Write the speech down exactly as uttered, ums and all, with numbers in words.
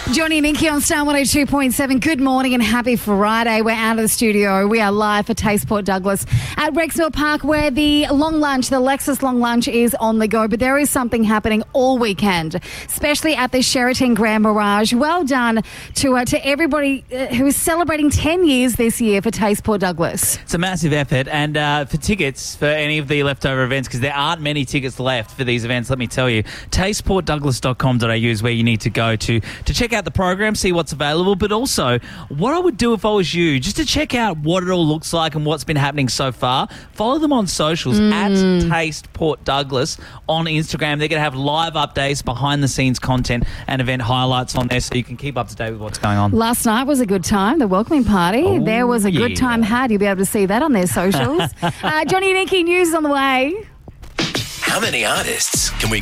Johnny and Nikki on Star one oh two point seven. Good morning and happy Friday. We're out of the studio. We are live for Taste Port Douglas at Rexmill Park, where the long lunch, the Lexus long lunch, is on the go. But there is something happening all weekend, especially at the Sheraton Grand Mirage. Well done to uh, to everybody uh, who is celebrating ten years this year for Taste Port Douglas. It's a massive effort, and uh, for tickets for any of the leftover events, because there aren't many tickets left for these events, let me tell you, taste port douglas dot com dot a u is where you need to go to to check out the program, see what's available, but also what I would do if I was you, just to check out what it all looks like and what's been happening so far. Follow them on socials Mm. at Taste Port Douglas on Instagram. They're going to have live updates, behind the scenes content and event highlights on there, so you can keep up to date with what's going on. Last night was a good time, the welcoming party. Oh, there was a good yeah. time had. You'll be able to see that on their socials. uh, Johnny and Nikki, news is on the way. How many artists can we